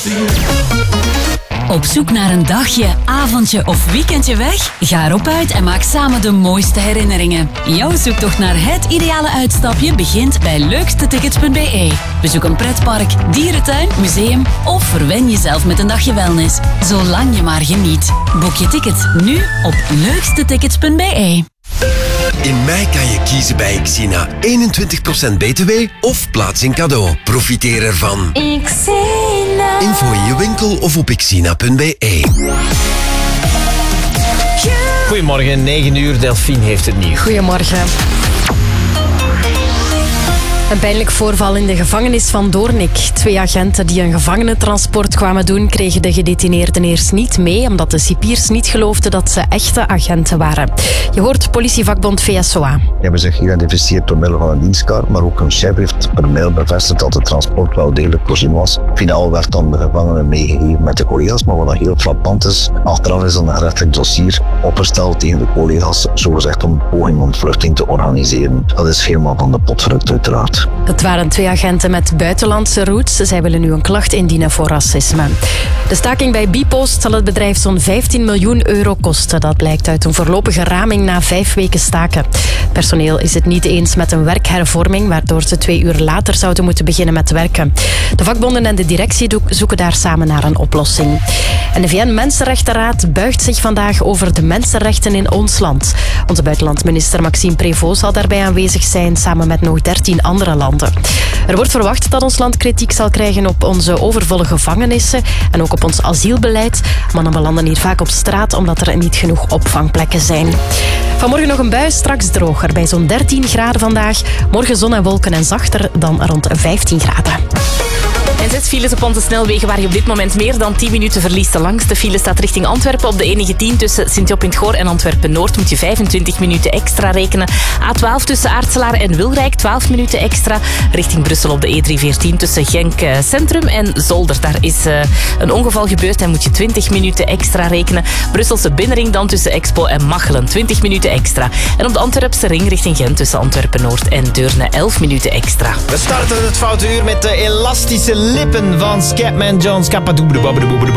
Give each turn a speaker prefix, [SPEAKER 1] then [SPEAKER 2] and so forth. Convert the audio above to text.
[SPEAKER 1] Op zoek naar een dagje, avondje of weekendje weg? Ga erop uit en maak samen de mooiste herinneringen. Jouw zoektocht naar het ideale uitstapje begint bij leukstetickets.be. Bezoek een pretpark, dierentuin, museum of verwen jezelf met een dagje wellness. Zolang je maar geniet. Boek je tickets nu op leukstetickets.be.
[SPEAKER 2] In mei kan je kiezen bij Xina. 21% btw of plaatsing cadeau. Profiteer ervan.
[SPEAKER 3] Xina.
[SPEAKER 2] Info in je winkel of op xina.be.
[SPEAKER 4] Goedemorgen, 9 uur. Delphine heeft het nieuws.
[SPEAKER 5] Goedemorgen. Een pijnlijk voorval in de gevangenis van Doornik. 2 agenten die een gevangenentransport kwamen doen, kregen de gedetineerden eerst niet mee, omdat de cipiers niet geloofden dat ze echte agenten waren. Je hoort politievakbond VSOA.
[SPEAKER 6] Die hebben zich geïdentificeerd door middel van een dienstkaart, maar ook hun chef heeft per mail bevestigd dat het transport wel degelijk voorzien was. Finaal werd dan de gevangenen meegegeven met de collega's, maar wat dan heel frappant is, achteraf is dan een gerechtelijk dossier opgesteld tegen de collega's, zogezegd om een poging om vluchting te organiseren. Dat is helemaal van de pot gerukt uiteraard.
[SPEAKER 5] Het waren 2 agenten met buitenlandse roots. Zij willen nu een klacht indienen voor racisme. De staking bij Bpost zal het bedrijf zo'n 15 miljoen euro kosten. Dat blijkt uit een voorlopige raming na 5 weken staken. Personeel is het niet eens met een werkhervorming, waardoor ze 2 uur later zouden moeten beginnen met werken. De vakbonden en de directie zoeken daar samen naar een oplossing. En de VN-Mensenrechtenraad buigt zich vandaag over de mensenrechten in ons land. Onze buitenlandminister Maxime Prévost zal daarbij aanwezig zijn, samen met nog 13 andere landen. Er wordt verwacht dat ons land kritiek zal krijgen op onze overvolle gevangenissen en ook op ons asielbeleid. Mannen belanden hier vaak op straat omdat er niet genoeg opvangplekken zijn. Vanmorgen nog een bui, straks droger bij zo'n 13 graden vandaag. Morgen zon en wolken en zachter dan rond 15 graden.
[SPEAKER 3] En 6 files op onze snelwegen waar je op dit moment meer dan 10 minuten verliest. De langste file staat richting Antwerpen op de E19 tussen Sint-Job in het Goor en Antwerpen-Noord. Moet je 25 minuten extra rekenen. A12 tussen Aartselaar en Wilrijk, 12 minuten extra. Richting Brussel op de E314 tussen Genk Centrum en Zolder. Daar is een ongeval gebeurd en moet je 20 minuten extra rekenen. Brusselse binnenring dan tussen Expo en Machelen, 20 minuten extra. En op de Antwerpse ring richting Gent tussen Antwerpen-Noord en Deurne, 11 minuten extra.
[SPEAKER 4] We starten het foute uur met de elastische lippen van Scatman Jones.